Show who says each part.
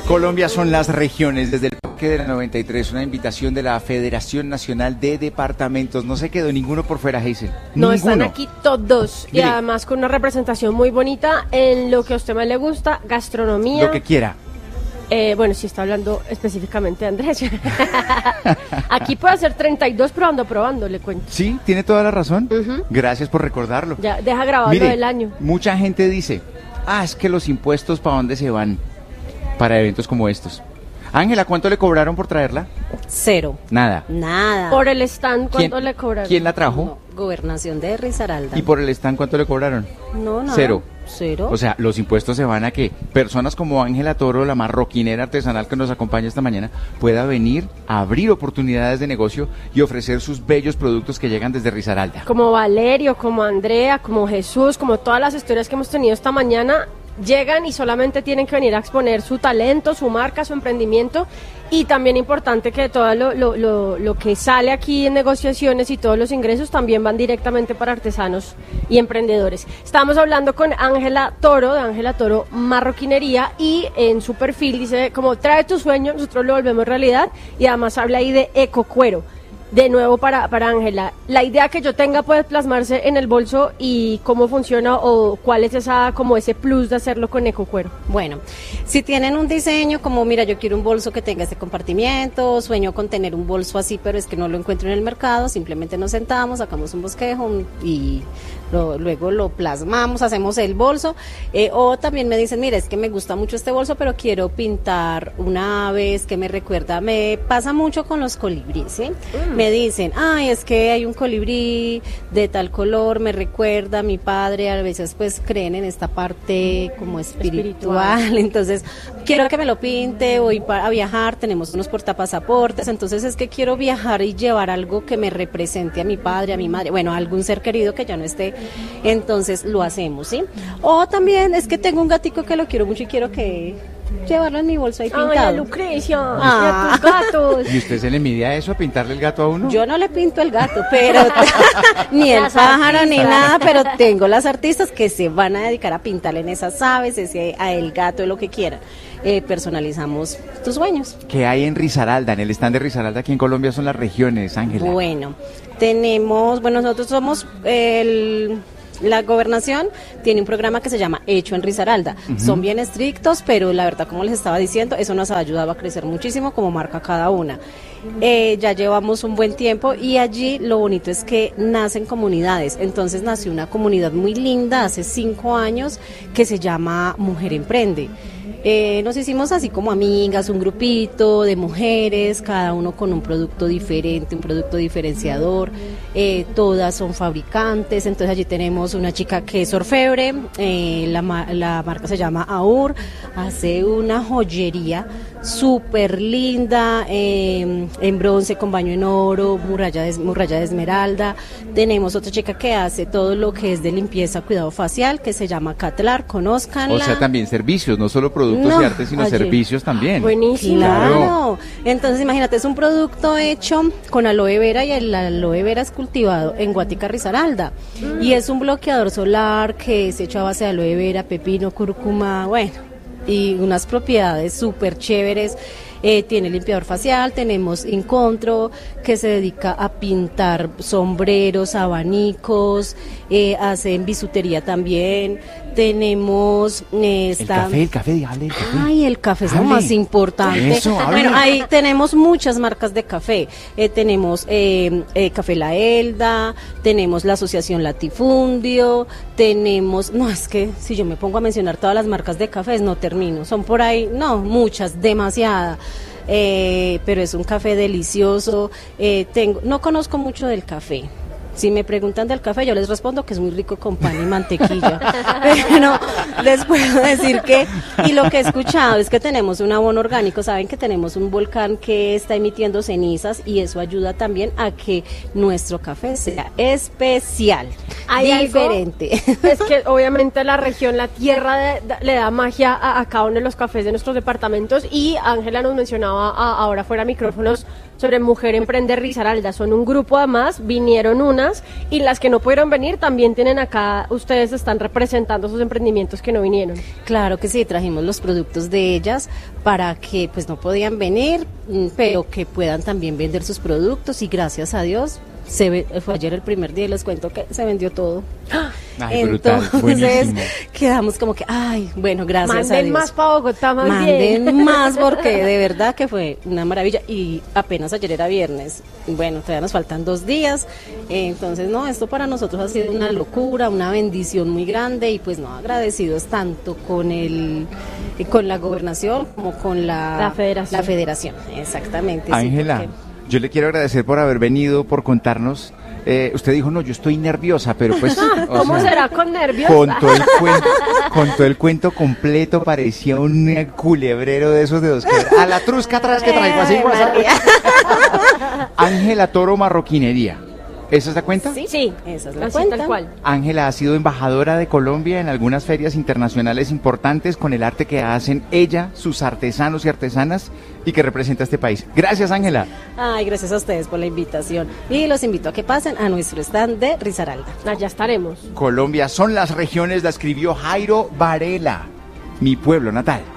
Speaker 1: Colombia son las regiones. Desde el Parque de la 93, una invitación de la Federación Nacional de Departamentos. No se quedó ninguno por fuera, Hazel.
Speaker 2: No,
Speaker 1: ninguno.
Speaker 2: están aquí todos.
Speaker 1: Mire.
Speaker 2: Y además con una representación muy bonita en lo que a usted más le gusta, gastronomía.
Speaker 1: Lo que quiera.
Speaker 2: Bueno, si está hablando específicamente de Andrés. Aquí puede hacer 32, pero ando probando, le cuento.
Speaker 1: Sí, tiene toda la razón.
Speaker 2: Ujú.
Speaker 1: Gracias por recordarlo.
Speaker 2: Ya, deja grabado
Speaker 1: Mire,
Speaker 2: del año.
Speaker 1: mucha gente dice, es que los impuestos, ¿para dónde se van? Para eventos como estos. Ángela, ¿cuánto le cobraron por traerla?
Speaker 3: 0.
Speaker 1: Nada.
Speaker 3: Nada.
Speaker 2: Por el stand, ¿cuánto le cobraron?
Speaker 1: ¿Quién la trajo?
Speaker 3: No, Gobernación de Risaralda.
Speaker 1: ¿Y por el stand cuánto le cobraron?
Speaker 3: No, nada.
Speaker 1: 0.
Speaker 3: 0.
Speaker 1: O sea, los impuestos se van a que personas como Ángela Toro, la marroquinera artesanal que nos acompaña esta mañana, pueda venir a abrir oportunidades de negocio y ofrecer sus bellos productos que llegan desde Risaralda.
Speaker 2: Como Valerio, como Andrea, como Jesús, como todas las historias que hemos tenido esta mañana, llegan y solamente tienen que venir a exponer su talento, su marca, su emprendimiento. Y también importante que todo lo que sale aquí en negociaciones y todos los ingresos también van directamente para artesanos y emprendedores. Estamos hablando con Ángela Toro, de Ángela Toro Marroquinería, y en su perfil dice como trae tu sueño, nosotros lo volvemos realidad, y además habla ahí de ecocuero. De nuevo para Ángela, la idea que yo tenga puede plasmarse en el bolso, y cómo funciona o cuál es esa como ese plus de hacerlo con ecocuero.
Speaker 3: Bueno, si tienen un diseño como, mira, yo quiero un bolso que tenga este compartimiento, sueño con tener un bolso así, pero es que no lo encuentro en el mercado, simplemente nos sentamos, sacamos un bosquejo y luego lo plasmamos, hacemos el bolso. O también me dicen, mira, es que me gusta mucho este bolso, pero quiero pintar una ave, es que me recuerda, me pasa mucho con los colibríes, ¿sí? Me dicen, es que hay un colibrí de tal color, me recuerda a mi padre, a veces pues creen en esta parte como espiritual. Entonces quiero que me lo pinte, voy a viajar, tenemos unos portapasaportes, entonces es que quiero viajar y llevar algo que me represente a mi padre, a mi madre, bueno, a algún ser querido que ya no esté, entonces lo hacemos, ¿sí? O también es que tengo un gatico que lo quiero mucho y quiero que llevarlo en mi bolso ahí pintado.
Speaker 2: Ay, Lucrecia, mira tus gatos.
Speaker 1: ¿Y usted se le mide a eso, a pintarle el gato a uno?
Speaker 3: Yo no le pinto el gato, pero ni el
Speaker 2: Las
Speaker 3: pájaro
Speaker 2: artistas.
Speaker 3: ni nada, pero tengo las artistas que se van a dedicar a pintarle en esas aves, a el gato, lo que quieran. Personalizamos tus sueños.
Speaker 1: ¿Qué hay en Risaralda? En el stand de Risaralda, aquí en Colombia son las regiones, Ángela.
Speaker 3: Bueno, nosotros somos la gobernación tiene un programa que se llama Hecho en Risaralda. Son bien estrictos, pero la verdad, como les estaba diciendo, eso nos ha ayudado a crecer muchísimo como marca cada una. Ya llevamos un buen tiempo y allí lo bonito es que nacen comunidades. Entonces nació una comunidad muy linda hace 5 años que se llama Mujer Emprende. Nos hicimos así como amigas, un grupito de mujeres, cada uno con un producto diferente, un producto diferenciador, todas son fabricantes, entonces allí tenemos una chica que es orfebre, la marca se llama Aur, hace una joyería súper linda, en bronce con baño en oro, muralla de esmeralda. Tenemos otra chica que hace todo lo que es de limpieza, cuidado facial, que se llama Catlar, conózcanla.
Speaker 1: O sea, también servicios, no solo productos y arte, sino
Speaker 3: allí.
Speaker 1: servicios también.
Speaker 2: Buenísimo.
Speaker 3: Claro. Entonces, imagínate, es un producto hecho con aloe vera y el aloe vera es cultivado en Guática, Risaralda. Y es un bloqueador solar que es hecho a base de aloe vera, pepino, cúrcuma, bueno, y unas propiedades súper chéveres. Tiene limpiador facial, tenemos Incontro, que se dedica a pintar sombreros, abanicos, hacen bisutería también. Tenemos
Speaker 1: El café, dígale, el café.
Speaker 3: Ay, el café es lo
Speaker 1: Hable.
Speaker 3: más importante.
Speaker 1: Eso, hable.
Speaker 3: Bueno, ahí tenemos muchas marcas de café. Tenemos Café La Elda, tenemos la Asociación Latifundio, tenemos, no, es que si yo me pongo a mencionar todas las marcas de cafés no termino, son por ahí, no, muchas, demasiadas. Pero es un café delicioso. No conozco mucho del café. Si me preguntan del café, yo les respondo que es muy rico con pan y mantequilla. Pero les puedo decir que, y lo que he escuchado es que tenemos un abono orgánico. Saben que tenemos un volcán que está emitiendo cenizas y eso ayuda también a que nuestro café sea especial, diferente.
Speaker 2: Es que obviamente la región, la tierra le da magia a cada uno de los cafés de nuestros departamentos, y Ángela nos mencionaba ahora fuera micrófonos sobre Mujer Emprende Risaralda. Son un grupo, además vinieron unas personas, y las que no pudieron venir también tienen acá, ustedes están representando sus emprendimientos que no vinieron.
Speaker 3: Claro que sí, trajimos los productos de ellas para que pues no podían venir, pero que puedan también vender sus productos, y gracias a Dios fue ayer el primer día y les cuento que se vendió todo.
Speaker 1: Ay, brutal,
Speaker 3: Entonces
Speaker 1: buenísimo.
Speaker 3: quedamos como que, ay, bueno, gracias a
Speaker 2: Manden
Speaker 3: Dios.
Speaker 2: más para Bogotá, más
Speaker 3: Manden
Speaker 2: bien.
Speaker 3: más, porque de verdad que fue una maravilla, y apenas ayer era viernes. Bueno, todavía nos faltan 2 días, entonces no, esto para nosotros ha sido una locura, una bendición muy grande, y pues no, agradecidos tanto con la gobernación como con la federación, exactamente. sí,
Speaker 1: Ángela,
Speaker 3: porque-
Speaker 1: yo le quiero agradecer por haber venido, por contarnos. Usted dijo, no, yo estoy nerviosa, pero pues... o
Speaker 2: ¿Cómo
Speaker 1: sea,
Speaker 2: será con nervios?
Speaker 1: Con todo el cuento completo, parecía un culebrero de esos de dos que... A la trusca atrás que traigo así. Ángela Toro Marroquinería. ¿Esa es la cuenta?
Speaker 2: Sí,
Speaker 3: esa es la
Speaker 2: así
Speaker 3: cuenta.
Speaker 2: tal cual.
Speaker 1: Ángela ha sido embajadora de Colombia en algunas ferias internacionales importantes con el arte que hacen ella, sus artesanos y artesanas, y que representa a este país. Gracias, Ángela.
Speaker 3: Ay, gracias a ustedes por la invitación, y los invito a que pasen a nuestro stand de Risaralda.
Speaker 2: Allá estaremos.
Speaker 1: Colombia son las regiones, la escribió Jairo Varela, mi pueblo natal.